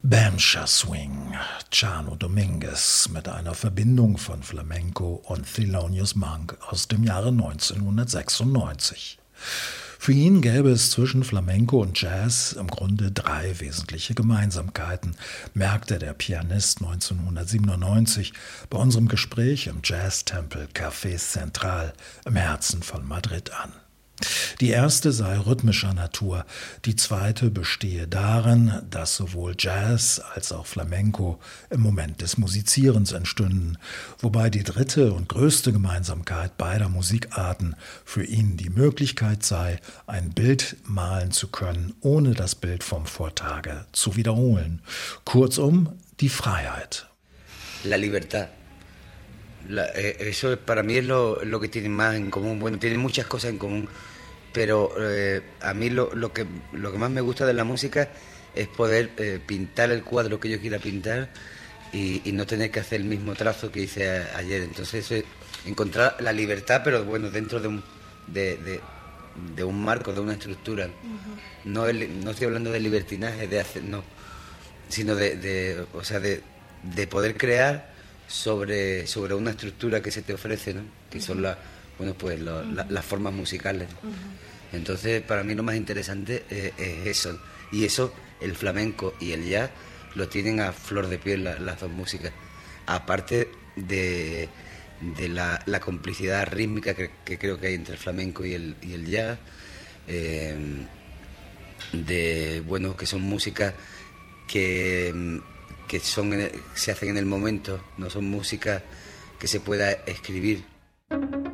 Bamscher Swing, Chano Dominguez mit einer Verbindung von Flamenco und Thelonious Monk aus dem Jahre 1996. Für ihn gäbe es zwischen Flamenco und Jazz im Grunde drei wesentliche Gemeinsamkeiten, merkte der Pianist 1997 bei unserem Gespräch im Jazztempel Café Central im Herzen von Madrid an. Die erste sei rhythmischer Natur, die zweite bestehe darin, dass sowohl Jazz als auch Flamenco im Moment des Musizierens entstünden, wobei die dritte und größte Gemeinsamkeit beider Musikarten für ihn die Möglichkeit sei, ein Bild malen zu können, ohne das Bild vom Vortage zu wiederholen. Kurzum, die Freiheit. La libertad. Eso para mí es lo que tienen más en común. Bueno, tienen muchas cosas en común, pero a mí lo que más me gusta de la música es poder pintar el cuadro que yo quiera pintar y no tener que hacer el mismo trazo que hice ayer. Entonces encontrar la libertad, pero bueno, dentro de un marco, de una estructura. Uh-huh. No estoy hablando de libertinaje, de hacer, no, sino de poder crear sobre una estructura que se te ofrece, ¿no? Que uh-huh. son las formas musicales. Uh-huh. Entonces, para mí lo más interesante es eso. Y eso, el flamenco y el jazz, lo tienen a flor de piel las dos músicas. Aparte de la complicidad rítmica que creo que hay entre el flamenco y el jazz, que son músicas que se hacen en el momento, no son músicas que se pueda escribir.